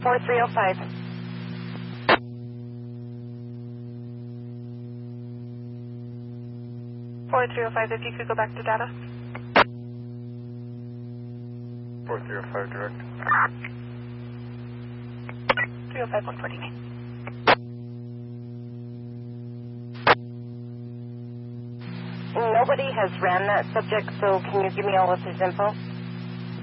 4305. 4305, if you could go back to data. 4305 direct. 305 149. Nobody has ran that subject, so can you give me all of his info?